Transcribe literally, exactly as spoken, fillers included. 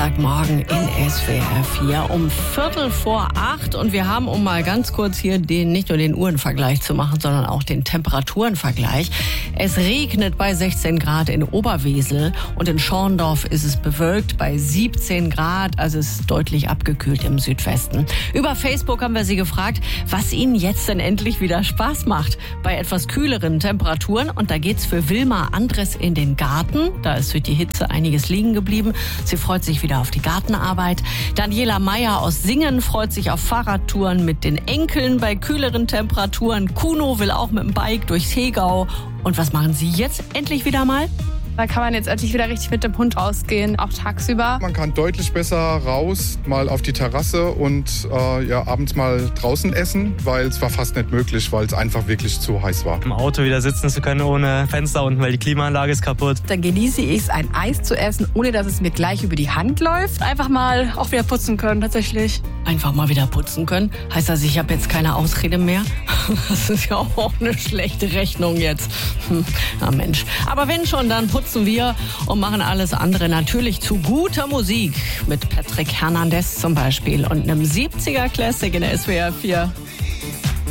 Dienstagmorgen in S W R vier um Viertel vor acht. Und wir haben, um mal ganz kurz hier den, nicht nur den Uhrenvergleich zu machen, sondern auch den Temperaturenvergleich. Es regnet bei sechzehn Grad in Oberwesel und in Schorndorf ist es bewölkt bei siebzehn Grad. Also es ist deutlich abgekühlt im Südwesten. Über Facebook haben wir Sie gefragt, was Ihnen jetzt denn endlich wieder Spaß macht bei etwas kühleren Temperaturen. Und da geht's für Wilma Andres in den Garten. Da ist durch die Hitze einiges liegen geblieben. Sie freut sich wieder auf die Gartenarbeit. Daniela Meyer aus Singen freut sich auf Fahrradtouren mit den Enkeln bei kühleren Temperaturen. Kuno will auch mit dem Bike durchs Hegau. Und was machen Sie jetzt endlich wieder mal? Da kann man jetzt endlich wieder richtig mit dem Hund rausgehen, auch tagsüber. Man kann deutlich besser raus, mal auf die Terrasse und äh, ja, abends mal draußen essen, weil es war fast nicht möglich, weil es einfach wirklich zu heiß war. Im Auto wieder sitzen zu können ohne Fenster unten, weil die Klimaanlage ist kaputt. Dann genieße ich es, ein Eis zu essen, ohne dass es mir gleich über die Hand läuft. Einfach mal auch wieder putzen können, tatsächlich. Einfach mal wieder putzen können? Heißt das, ich habe jetzt keine Ausrede mehr? Das ist ja auch eine schlechte Rechnung jetzt. Hm, na Mensch. Aber wenn schon, dann putzen wir und machen alles andere natürlich zu guter Musik. Mit Patrick Hernandez zum Beispiel und einem siebziger Classic in der S W R vier.